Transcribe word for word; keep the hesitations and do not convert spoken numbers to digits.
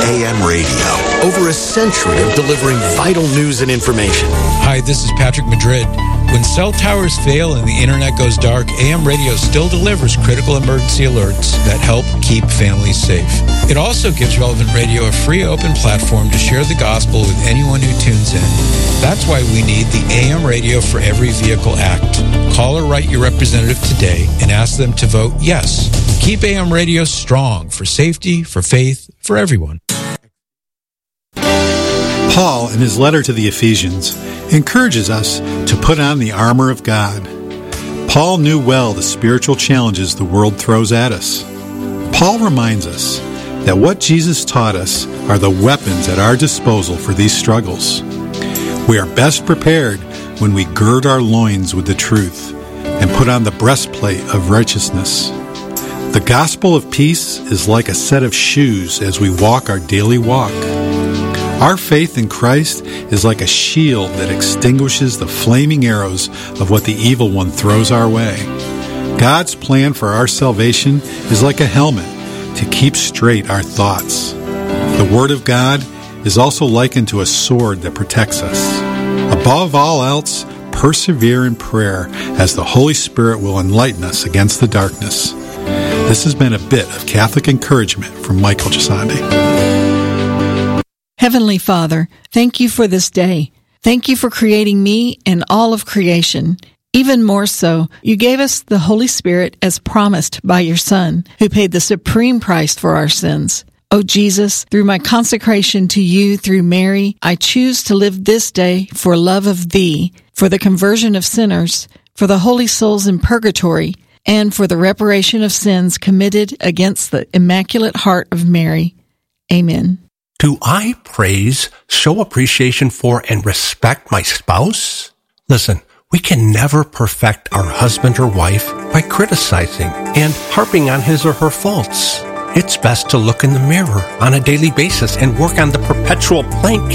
A M radio. Over a century of delivering vital news and information. Hi, this is Patrick Madrid. When cell towers fail and the internet goes dark, A M radio still delivers critical emergency alerts that help keep families safe. It also gives Relevant Radio a free open platform to share the gospel with anyone who tunes in. That's why we need the A M Radio for Every Vehicle Act. Call or write your representative today and ask them to vote yes. Keep A M radio strong for safety, for faith, for everyone. Paul, in his letter to the Ephesians, encourages us to put on the armor of God. Paul knew well the spiritual challenges the world throws at us. Paul reminds us that what Jesus taught us are the weapons at our disposal for these struggles. We are best prepared when we gird our loins with the truth and put on the breastplate of righteousness. The gospel of peace is like a set of shoes as we walk our daily walk. Our faith in Christ is like a shield that extinguishes the flaming arrows of what the evil one throws our way. God's plan for our salvation is like a helmet to keep straight our thoughts. The Word of God is also likened to a sword that protects us. Above all else, persevere in prayer as the Holy Spirit will enlighten us against the darkness. This has been a bit of Catholic encouragement from Michael Gisandi. Heavenly Father, thank you for this day. Thank you for creating me and all of creation. Even more so, you gave us the Holy Spirit as promised by your Son, who paid the supreme price for our sins. Oh Jesus, through my consecration to you through Mary, I choose to live this day for love of thee, for the conversion of sinners, for the holy souls in purgatory, and for the reparation of sins committed against the Immaculate Heart of Mary. Amen. Do I praise, show appreciation for, and respect my spouse? Listen, we can never perfect our husband or wife by criticizing and harping on his or her faults. It's best to look in the mirror on a daily basis and work on the perpetual plank